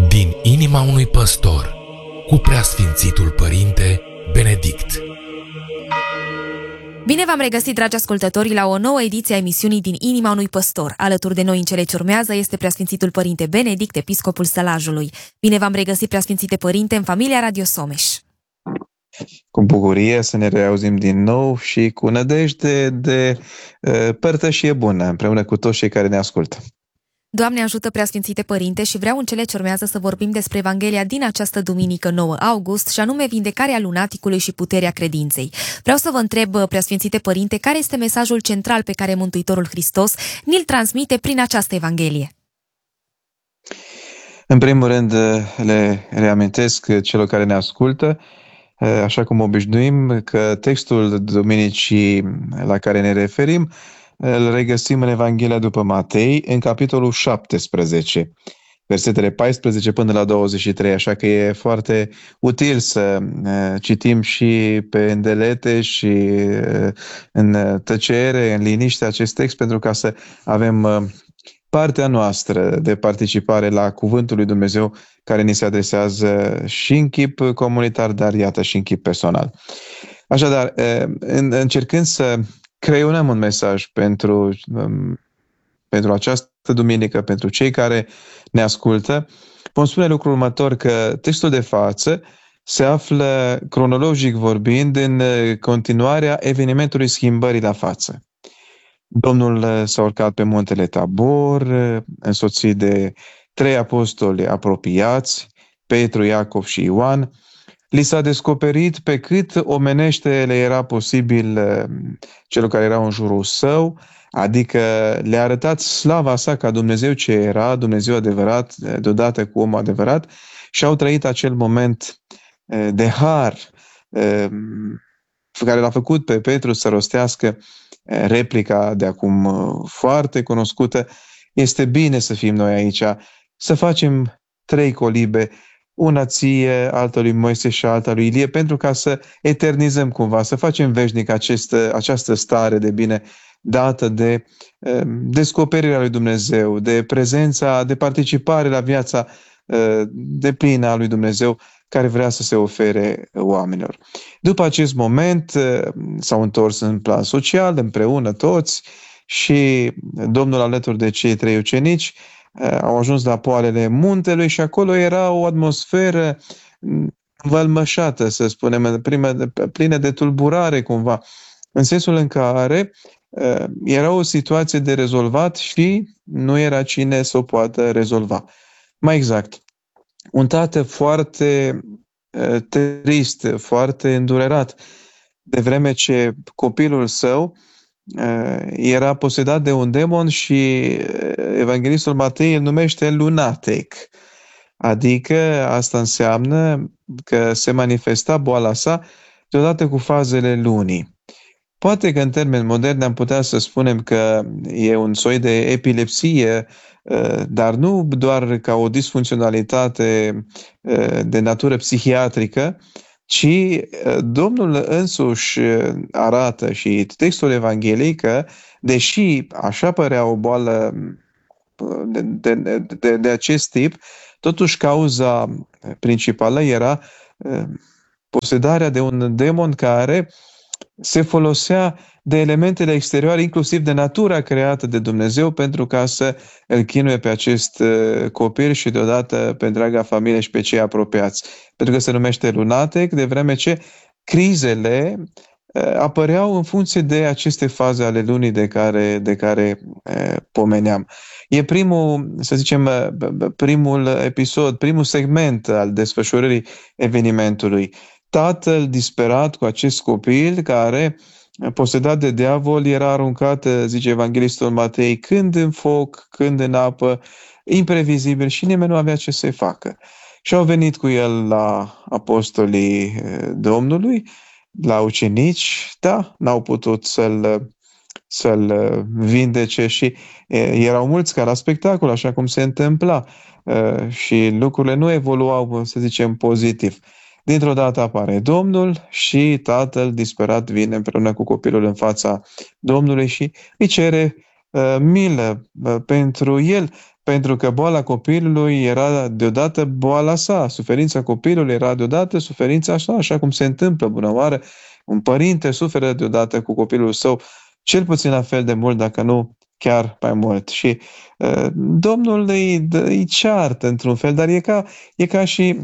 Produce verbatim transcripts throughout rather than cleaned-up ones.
Din inima unui păstor, cu Preasfințitul Părinte Benedict. Bine v-am regăsit, dragi ascultători, la o nouă ediție a emisiunii Din inima unui păstor. Alături de noi în cele ce urmează este Preasfințitul Părinte Benedict, episcopul Sălajului. Bine v-am regăsit, Preasfințite Părinte, în familia Radio Someș. Cu bucurie să ne reauzim din nou și cu nădejde de uh, părtășie bună împreună cu toți cei care ne ascultă. Doamne ajută, Preasfințite Părinte, și vreau în cele ce urmează să vorbim despre Evanghelia din această duminică nouă august, și anume vindecarea lunaticului și puterea credinței. Vreau să vă întreb, Preasfințite Părinte, care este mesajul central pe care Mântuitorul Hristos ni-l transmite prin această Evanghelie? În primul rând, le reamintesc celor care ne ascultă, așa cum obișnuim, că textul duminicii la care ne referim îl regăsim în Evanghelia după Matei, în capitolul șaptesprezece, versetele paisprezece până la douăzeci și trei, așa că e foarte util să citim și pe îndelete și în tăcere, în liniște acest text, pentru ca să avem partea noastră de participare la Cuvântul lui Dumnezeu care ni se adresează și în chip comunitar, dar iată și în chip personal. Așadar, încercând să creionăm un mesaj pentru, pentru această duminică, pentru cei care ne ascultă, vom spune lucrul următor, că textul de față se află, cronologic vorbind, în continuarea evenimentului schimbării la față. Domnul s-a urcat pe muntele Tabor, însoțit de trei apostoli apropiați, Petru, Iacov și Ioan. Li s-a descoperit pe cât omenește le era posibil celor care erau în jurul său, adică le-a arătat slava sa ca Dumnezeu ce era, Dumnezeu adevărat, deodată cu omul adevărat, și au trăit acel moment de har care l-a făcut pe Petru să rostească replica de acum foarte cunoscută: este bine să fim noi aici, să facem trei colibe, una ție, alta lui Moise și alta lui Ilie, pentru ca să eternizăm cumva, să facem veșnic acest, această stare de bine dată de uh, descoperirea lui Dumnezeu, de prezența, de participare la viața uh, deplină a lui Dumnezeu care vrea să se ofere oamenilor. După acest moment uh, s-au întors în plan social, împreună toți, și Domnul alături de cei trei ucenici au ajuns la poalele muntelui și acolo era o atmosferă vălmășată, să spunem, plină de tulburare cumva, în sensul în care uh, era o situație de rezolvat și nu era cine să o poată rezolva. Mai exact, un tată foarte uh, trist, foarte îndurerat, de vreme ce copilul său era posedat de un demon și evanghelistul Matei îl numește lunatec. Adică asta înseamnă că se manifesta boala sa deodată cu fazele lunii. Poate că în termeni moderni am putea să spunem că e un soi de epilepsie, dar nu doar ca o disfuncționalitate de natură psihiatrică, ci Domnul însuși arată și textul Evangheliei că, deși așa părea o boală de, de, de, de acest tip, totuși cauza principală era posedarea de un demon care se folosea de elementele exterioare, inclusiv de natura creată de Dumnezeu, pentru ca să îl chinuie pe acest copil și deodată pe întreaga familie și pe cei apropiați. Pentru că se numește lunatec, de vreme ce crizele apăreau în funcție de aceste faze ale lunii de care, de care pomeneam. E primul, să zicem, primul episod, primul segment al desfășurării evenimentului. Tatăl disperat cu acest copil care, posedat de diavol, era aruncat, zice evanghelistul Matei, când în foc, când în apă, imprevizibil, și nimeni nu avea ce să-i facă. Și au venit cu el la apostolii Domnului, la ucenici, da, n-au putut să-l, să-l vindece și erau mulți ca la spectacol, așa cum se întâmpla, și lucrurile nu evoluau, să zicem, pozitiv. Dintr-o dată apare Domnul și tatăl disperat vine împreună cu copilul în fața Domnului și îi cere uh, milă uh, pentru el, pentru că boala copilului era deodată boala sa, suferința copilului era deodată suferința sa, așa cum se întâmplă bună oară. Un părinte suferă deodată cu copilul său, cel puțin la fel de mult, dacă nu chiar mai mult. Și uh, Domnul îi, îi ceartă într-un fel, dar e ca, e ca și,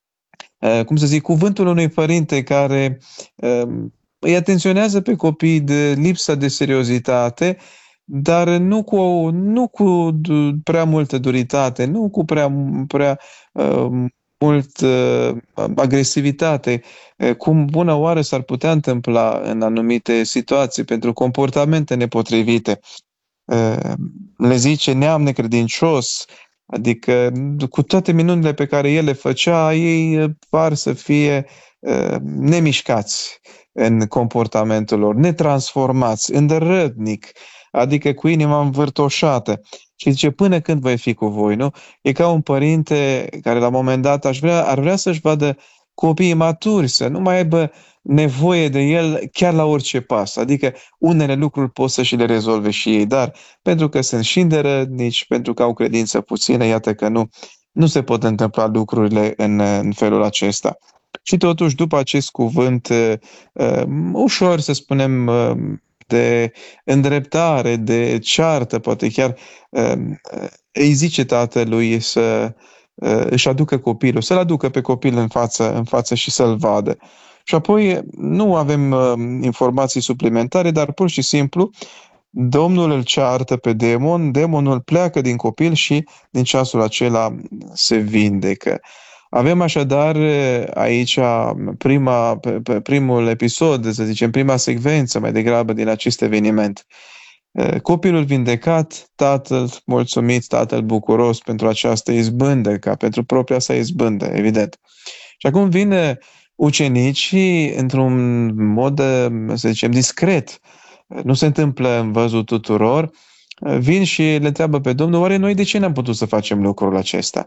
uh, cum să zic, cuvântul unui părinte care uh, îi atenționează pe copii de lipsa de seriozitate, dar nu cu, nu cu prea multă duritate, nu cu prea, prea uh, mult uh, agresivitate, uh, cum bună oară s-ar putea întâmpla în anumite situații pentru comportamente nepotrivite. Uh, le zice neam necredincios, adică cu toate minunile pe care el le făcea, ei par să fie uh, nemișcați în comportamentul lor, netransformați, îndărătnic, adică cu inima învârtoșată. Și zice, până când voi fi cu voi, nu? E ca un părinte care la un moment dat aș vrea, ar vrea să-și vadă copiii maturi, să nu mai aibă nevoie de el chiar la orice pas. Adică unele lucruri pot să și le rezolve și ei, dar pentru că sunt și îndărătnici, pentru că au credință puțină, iată că nu, nu se pot întâmpla lucrurile în, în felul acesta. Și totuși, după acest cuvânt uh, ușor, să spunem, uh, de îndreptare, de ceartă, poate chiar uh, îi zice tatălui să uh, își aducă copilul, să-l aducă pe copil în față, în față și să-l vadă. Și apoi nu avem uh, informații suplimentare, dar pur și simplu Domnul îl ceartă pe demon, demonul pleacă din copil și din ceasul acela se vindecă. Avem așadar aici prima, primul episod, să zicem, prima secvență mai degrabă din acest eveniment. Copilul vindecat, tatăl mulțumit, tatăl bucuros pentru această izbândă, ca pentru propria sa izbândă, evident. Și acum vin ucenicii într-un mod, să zicem, discret. Nu se întâmplă în văzut tuturor. Vin și le întreabă pe Domnul, oare noi de ce n-am putut să facem lucrul acesta?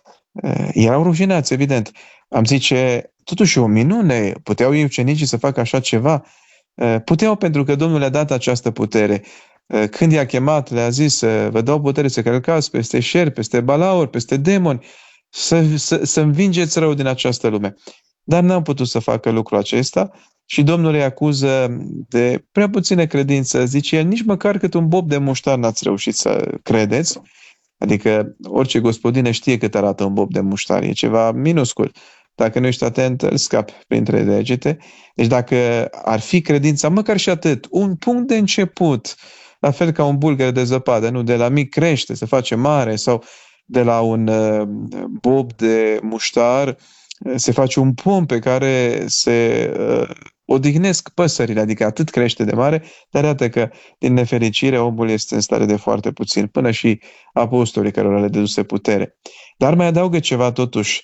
Erau rușinați, evident. Am zice, totuși o minune, puteau ei ucenicii să facă așa ceva? Puteau pentru că Domnul le-a dat această putere. Când i-a chemat, le-a zis, vă dau putere să călcați peste șerpi, peste balauri, peste demoni, să, să, să învingeți rău din această lume. Dar n-am putut să facă lucrul acesta și Domnul îi acuză de prea puțină credință. Zice el, nici măcar cât un bob de muștar n-ați reușit să credeți. Adică orice gospodină știe cât arată un bob de muștar, e ceva minuscul. Dacă nu ești atent, îl scapi printre degete. Deci dacă ar fi credința, măcar și atât, un punct de început, la fel ca un bulgăre de zăpadă, nu? De la mic crește, se face mare, sau de la un uh, bob de muștar uh, se face un pom pe care se uh, odihnesc păsările, adică atât crește de mare, dar iată că, din nefericire, omul este în stare de foarte puțin, până și apostolii cărora le dăduse putere. Dar mai adaugă ceva totuși.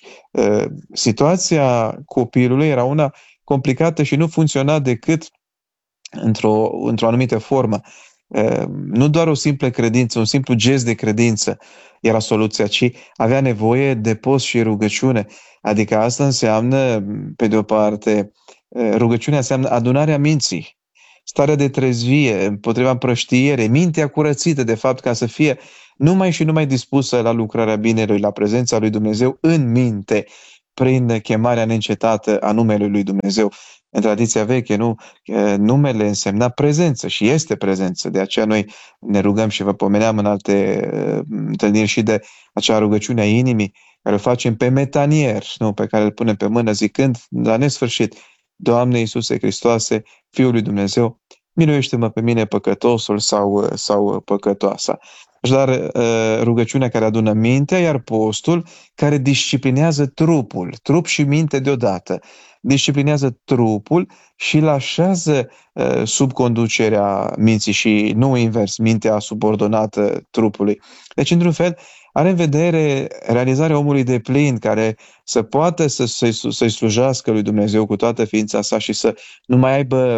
Situația copilului era una complicată și nu funcționa decât într-o, într-o anumită formă. Nu doar o simplă credință, un simplu gest de credință era soluția, ci avea nevoie de post și rugăciune. Adică asta înseamnă, pe de o parte, rugăciunea înseamnă adunarea minții, starea de trezvie împotriva împrăștiere, mintea curățită, de fapt, ca să fie numai și numai dispusă la lucrarea binelui, la prezența lui Dumnezeu în minte, prin chemarea neîncetată a numelui lui Dumnezeu. În tradiția veche, nu? Numele însemna prezență și este prezență. De aceea noi ne rugăm și vă pomeneam în alte uh, întâlniri și de acea rugăciune a inimii, care o facem pe metanier, nu? Pe care îl punem pe mână zicând la nesfârșit, Doamne Iisuse Hristoase, Fiul lui Dumnezeu, miluiește-mă pe mine păcătosul sau, sau păcătoasa. Așadar, rugăciunea care adună mintea, iar postul care disciplinează trupul, trup și minte deodată. Disciplinează trupul și îl așează sub conducerea minții și nu invers, mintea subordonată trupului. Deci, într-un fel, are în vedere realizarea omului de plin, care să poată să, să, să-i slujească lui Dumnezeu cu toată ființa sa și să nu mai aibă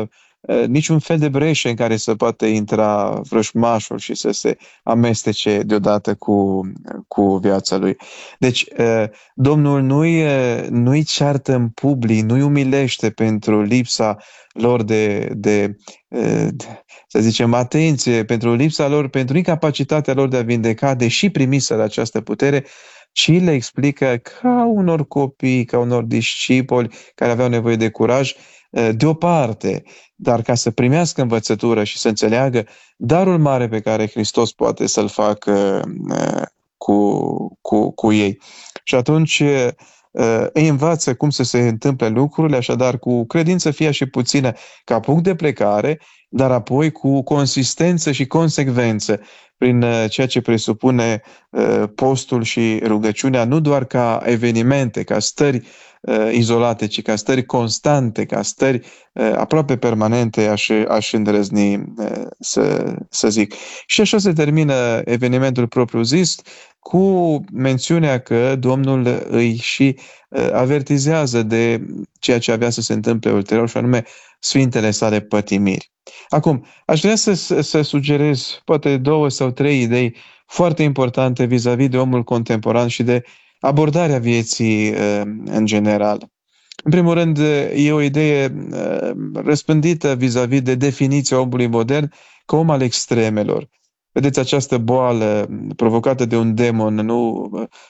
niciun fel de breșă în care să poată intra vrăjmașul și să se amestece deodată cu, cu viața lui. Deci, Domnul nu-i, nu-i ceartă în public, nu-i umilește pentru lipsa lor de, de, de, să zicem, atenție, pentru lipsa lor, pentru incapacitatea lor de a vindeca, deși primiseră această putere, ci le explică ca unor copii, ca unor discipoli care aveau nevoie de curaj, deoparte, dar ca să primească învățătură și să înțeleagă darul mare pe care Hristos poate să-l facă cu, cu, cu ei. Și atunci îi învață cum să se întâmple lucrurile, așadar cu credință fie și puțină ca punct de plecare, dar apoi cu consistență și consecvență prin ceea ce presupune postul și rugăciunea, nu doar ca evenimente, ca stări izolate, ci ca stări constante, ca stări aproape permanente, aș, aș îndrăzni să, să zic. Și așa se termină evenimentul propriu-zis cu mențiunea că Domnul îi și avertizează de ceea ce avea să se întâmple ulterior, și anume Sfintele sale pătimiri. Acum, aș vrea să, să sugerez poate două sau trei idei foarte importante vis-a-vis de omul contemporan și de abordarea vieții în general. În primul rând, e o idee răspândită vis-a-vis de definiția omului modern ca om al extremelor. Vedeți, această boală provocată de un demon, nu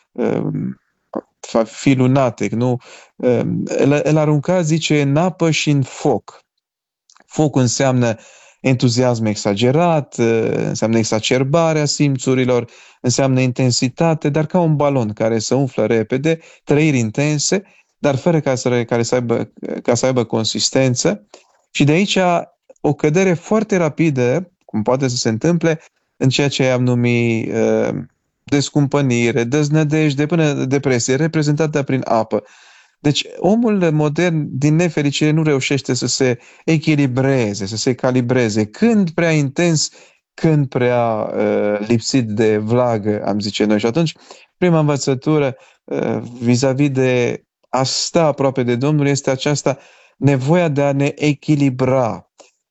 fi lunatic, nu, îl arunca, zice, în apă și în foc. Focul înseamnă entuziasm exagerat, înseamnă exacerbarea simțurilor, înseamnă intensitate, dar ca un balon care se umflă repede, trăiri intense, dar fără ca să, care să aibă, ca să aibă consistență. Și de aici o cădere foarte rapidă, cum poate să se întâmple, în ceea ce am numit uh, descumpănire, deznădejde, până depresie, reprezentată prin apă. Deci omul modern, din nefericire, nu reușește să se echilibreze, să se calibreze, când prea intens, când prea uh, lipsit de vlagă, am zice noi. Și atunci, prima învățătură uh, vis-a-vis de a sta aproape de Domnul este aceasta, nevoia de a ne echilibra.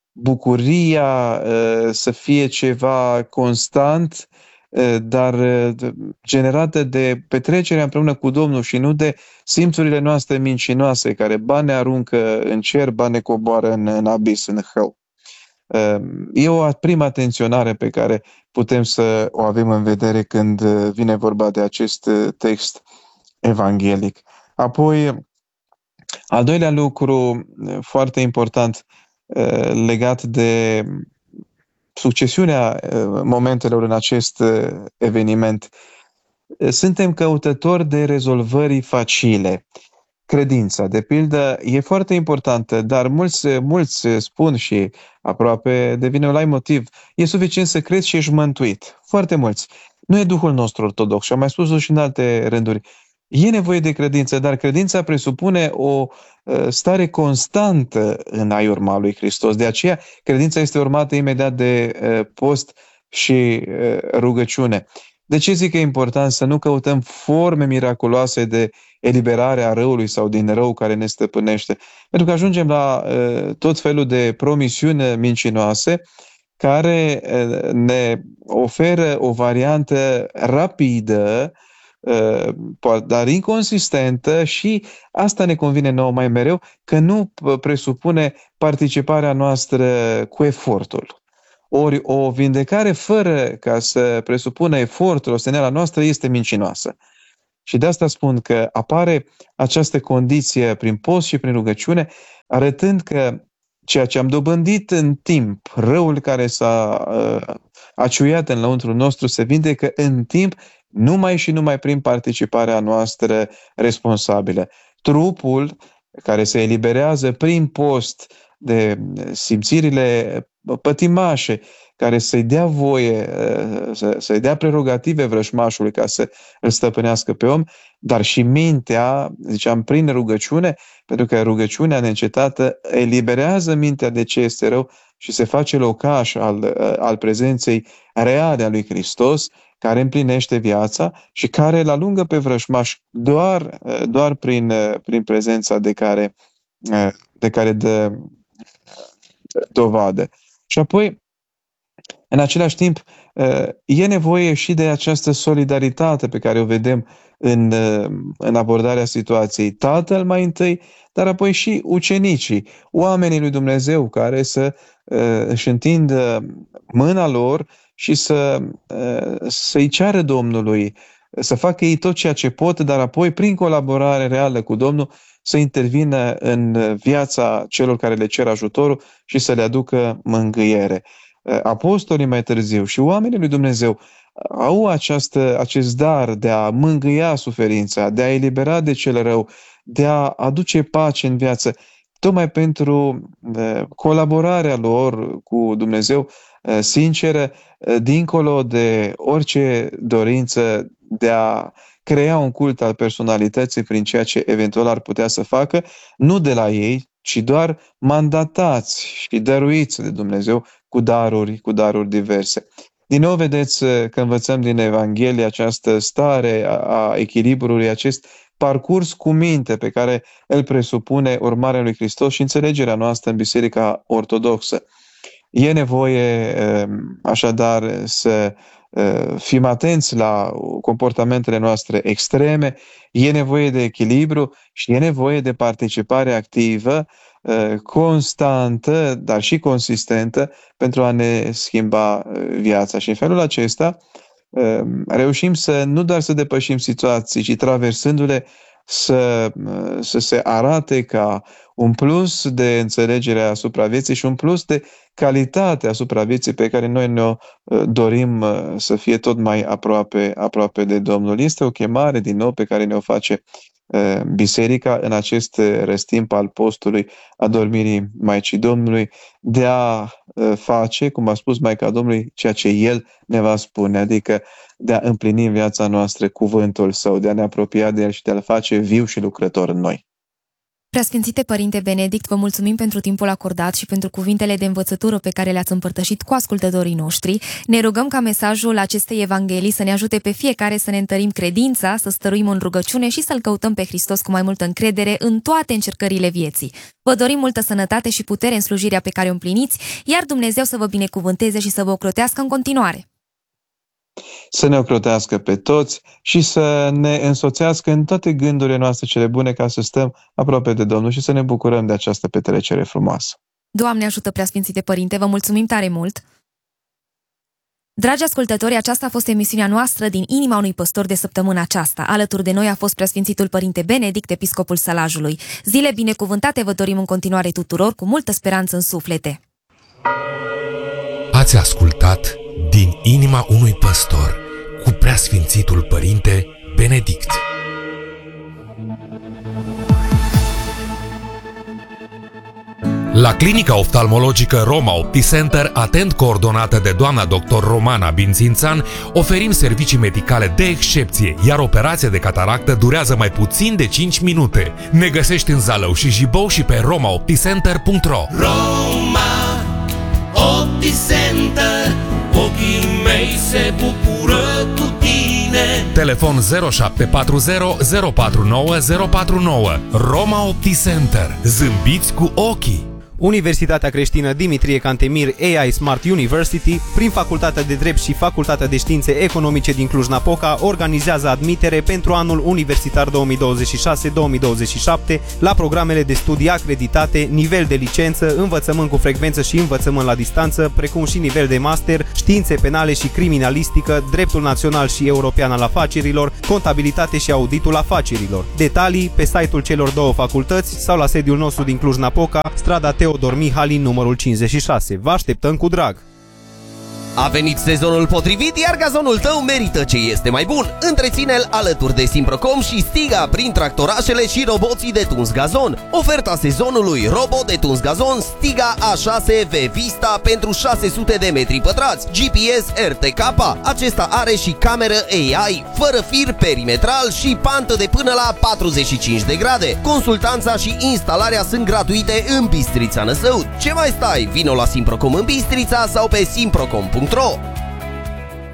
Bucuria uh, să fie ceva constant, dar generată de petrecerea împreună cu Domnul și nu de simțurile noastre mincinoase, care ba ne aruncă în cer, ba ne coboară în, în abis, în hău. E o primă atenționare pe care putem să o avem în vedere când vine vorba de acest text evanghelic. Apoi, al doilea lucru foarte important legat de succesiunea momentelor în acest eveniment. Suntem căutători de rezolvări facile. Credința, de pildă, e foarte importantă, dar mulți, mulți spun și aproape devine un motiv. E suficient să crezi și ești mântuit. Foarte mulți. Nu e Duhul nostru ortodox și am mai spus-o și în alte rânduri. E nevoie de credință, dar credința presupune o stare constantă în a-i urma lui Hristos. De aceea, credința este urmată imediat de post și rugăciune. De ce zic că e important să nu căutăm forme miraculoase de eliberare a răului sau din rău care ne stăpânește? Pentru că ajungem la tot felul de promisiuni mincinoase care ne oferă o variantă rapidă, dar inconsistentă, și asta ne convine nouă mai mereu, că nu presupune participarea noastră cu efortul. Ori o vindecare fără ca să presupună efortul, osteneala noastră, este mincinoasă. Și de asta spun că apare această condiție prin post și prin rugăciune, arătând că ceea ce am dobândit în timp, răul care s-a uh, aciuiat în lăuntrul nostru, se vindecă în timp, numai și numai prin participarea noastră responsabilă. Trupul care se eliberează prin post de simțirile pătimașe, care să-i dea voie, să-i dea prerogative vrăjmașului ca să îl stăpânească pe om, dar și mintea, ziceam, prin rugăciune, pentru că rugăciunea neîncetată eliberează mintea de ce este rău și se face locaș al, al prezenței reale a lui Hristos, care împlinește viața și care îl alungă pe vrăjmaș doar, doar prin, prin prezența de care, de care dă, dovadă. Și apoi, în același timp, e nevoie și de această solidaritate pe care o vedem în, în abordarea situației. Tatăl mai întâi, dar apoi și ucenicii, oamenii lui Dumnezeu care să își întindă mâna lor și să, să-i ceară Domnului, să facă ei tot ceea ce pot, dar apoi, prin colaborare reală cu Domnul, să intervină în viața celor care le cer ajutorul și să le aducă mângâiere. Apostolii mai târziu și oamenii lui Dumnezeu au această, acest dar de a mângâia suferința, de a elibera de cel rău, de a aduce pace în viață, tocmai pentru colaborarea lor cu Dumnezeu sinceră, dincolo de orice dorință de a crea un cult al personalității prin ceea ce eventual ar putea să facă, nu de la ei, ci doar mandatați și dăruiți de Dumnezeu cu daruri, cu daruri diverse. Din nou vedeți că învățăm din Evanghelie această stare a echilibrului, acest parcurs cu minte pe care îl presupune urmarea lui Hristos și înțelegerea noastră în Biserica Ortodoxă. E nevoie așadar să fim atenți la comportamentele noastre extreme, e nevoie de echilibru și e nevoie de participare activă, constantă, dar și consistentă pentru a ne schimba viața. Și în felul acesta reușim să nu doar să depășim situații, ci traversându-le să, să se arate ca un plus de înțelegere asupra vieții și un plus de calitate asupra vieții pe care noi ne-o dorim să fie tot mai aproape, aproape de Domnul. Este o chemare, din nou, pe care ne-o face Biserica în acest răstimp al postului adormirii Maicii Domnului, de a face, cum a spus Maica Domnului, ceea ce El ne va spune, adică de a împlini în viața noastră cuvântul Său, de a ne apropia de El și de a-L face viu și lucrător în noi. Preasfințite Părinte Benedict, vă mulțumim pentru timpul acordat și pentru cuvintele de învățătură pe care le-ați împărtășit cu ascultătorii noștri. Ne rugăm ca mesajul acestei Evanghelii să ne ajute pe fiecare să ne întărim credința, să stăruim în rugăciune și să-L căutăm pe Hristos cu mai multă încredere în toate încercările vieții. Vă dorim multă sănătate și putere în slujirea pe care o împliniți, iar Dumnezeu să vă binecuvânteze și să vă ocrotească în continuare. Să ne ocrotească pe toți și să ne însoțească în toate gândurile noastre cele bune, ca să stăm aproape de Domnul și să ne bucurăm de această petrecere frumoasă. Doamne ajută, Preasfințite Părinte, vă mulțumim tare mult! Dragi ascultători, aceasta a fost emisiunea noastră din Inima unui păstor de săptămâna aceasta. Alături de noi a fost Preasfințitul Părinte Benedict, episcopul Sălajului. Zile binecuvântate vă dorim în continuare tuturor, cu multă speranță în suflete! Ați ascultat Din Inima unui păstor cu Preasfințitul Părinte Benedict. La Clinica Oftalmologică Roma OptiCenter, atent coordonată de doamna doctor Romana Bințințan, oferim servicii medicale de excepție, iar operația de cataractă durează mai puțin de cinci minute. Ne găsești în Zalău și Jibou și pe roma opticenter punct ro. Roma OptiCenter, ochii mei se bucură cu tine. Telefon zero șapte patru zero zero patru nouă zero patru nouă. Roma OptiCenter. Zâmbiți cu ochii. Universitatea Creștină Dimitrie Cantemir A I Smart University, prin Facultatea de Drept și Facultatea de Științe Economice din Cluj-Napoca, organizează admitere pentru anul universitar două mii douăzeci și șase două mii douăzeci și șapte la programele de studii acreditate, nivel de licență, învățământ cu frecvență și învățământ la distanță, precum și nivel de master, științe penale și criminalistică, dreptul național și european al afacerilor, contabilitate și auditul afacerilor. Detalii pe site-ul celor două facultăți sau la sediul nostru din Cluj-Napoca, strada Teodor Mihalin, numărul cincizeci și șase. Vă așteptăm cu drag! A venit sezonul potrivit, iar gazonul tău merită ce este mai bun. Întreține-l alături de Simprocom și Stiga prin tractorașele și roboții de tuns gazon. Oferta sezonului: robot de tuns gazon Stiga A șase V Vista pentru șase sute de metri pătrați, G P S R T K. Acesta are și cameră A I, fără fir perimetral și pantă de până la patruzeci și cinci de grade. Consultanța și instalarea sunt gratuite în Bistrița Năsăud. Ce mai stai? Vino la Simprocom în Bistrița sau pe simprocom punct ro.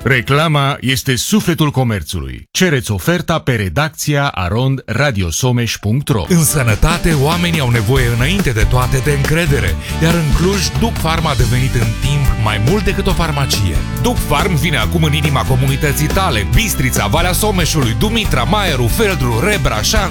Reclama este sufletul comerțului. Cereți oferta pe redacția arond radiosomeș punct ro. În sănătate, oamenii au nevoie înainte de toate de încredere, iar în Cluj, Duc Farm a devenit în timp mai mult decât o farmacie. Duc Farm vine acum în inima comunității tale: Bistrița, Valea Someșului, Dumitra, Maieru, Feldru, Rebra, Șan,